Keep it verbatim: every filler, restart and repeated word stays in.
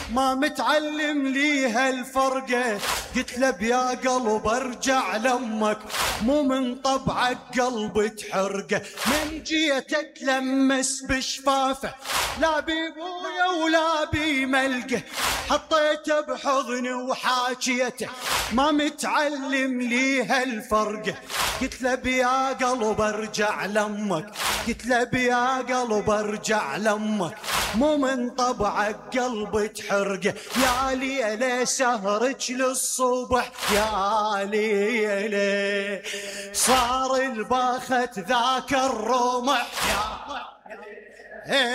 ما متعلم لي هالفرقة. قلت له بيا قلب ارجع لامك، مو من طبعك قلب تحرقه. من جيتك تلمس بشفافه، لا بيبويا ولا بملقه. حطيته بحضني وحاكيته، ما متعلم لي هالفرقه. قلت له بيا قلب ارجع لامك، قلت له بيا قلب ارجع لامك، مو من طبعك قلب تحرقه. يا ليلة سهرك للصبح، يا ليلة صار الباخت ذاك الرمح. يا